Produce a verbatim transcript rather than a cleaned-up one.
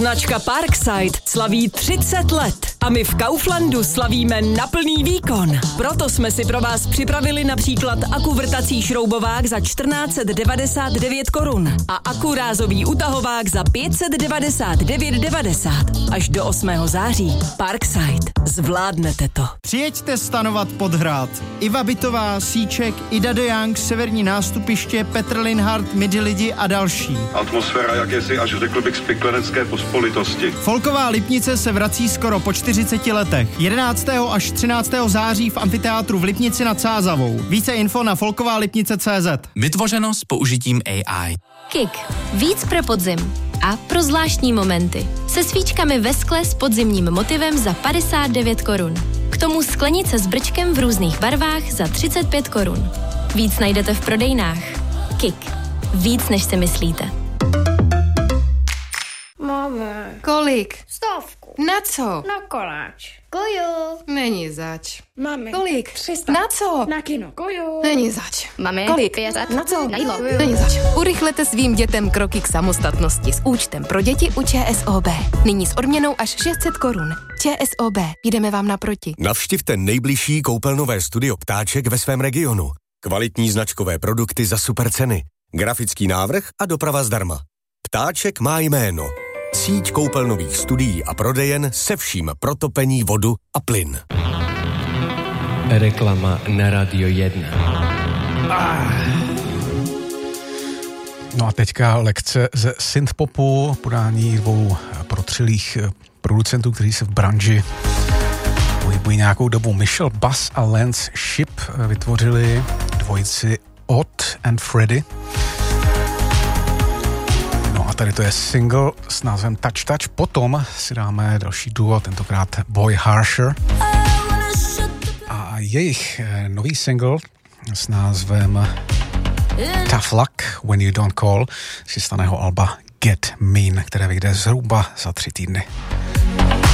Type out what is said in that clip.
Značka Parkside slaví třicet let a my v Kauflandu slavíme na plný výkon. Proto jsme si pro vás připravili například akuvrtací šroubovák za čtrnáct set devadesát devět korun a akurázový utahovák za pět set devadesát devět devadesát. Až do osmého září. Parkside. Zvládnete to. Přijeďte stanovat Podhrad. Iva Bytová, Síček, Ida de Young, Severní nástupiště, Petr Linhart, Midi lidi a další. Atmosféra jakési, až řekl bych, spiklenecké pospolitosti. Folková Lipnice se vrací skoro po čtyřiceti letech. jedenáctého až třináctého září v amfiteátru v Lipnici nad Sázavou. Více info na folkoválipnice tečka cé zet. Vytvořeno s použitím A I. Kik. Víc pro podzim. A pro zvláštní momenty. Se svíčkami ve skle s podzimním motivem za padesát devět korun. K tomu sklenice s brčkem v různých barvách za třicet pět korun. Víc najdete v prodejnách. Kik. Víc, než si myslíte. Máme. Kolik? Stovku. Na co? Na koláč. Kuju. Není zač. Mami. Kolik? třista. Na co? Na kino. Kuju. Není zač. Mami. Kolik? pět set. Na co? Na jídlo. Není zač. Urychlete svým dětem kroky k samostatnosti s účtem pro děti u ČSOB. Nyní s odměnou až šest set korun. ČSOB. Jdeme vám naproti. Navštivte nejbližší koupelnové studio Ptáček ve svém regionu. Kvalitní značkové produkty za super ceny. Grafický návrh a doprava zdarma. Ptáček má jméno. Síť koupelnových studií a prodejen se vším pro topení, vodu a plyn. Reklama na Radio jedna. Ah. No a teďka lekce ze synthpopu, podání dvou protřelých producentů, kteří se v branži pohybují nějakou dobu. Michel Bass a Lance Ship vytvořili dvojici Odd and Freddy. No a tady to je single s názvem Touch Touch. Potom si dáme další duo, tentokrát Boy Harsher. A jejich nový single s názvem Tough Luck When You Don't Call z chystaného alba Get Mean, které vyjde zhruba za tři týdny.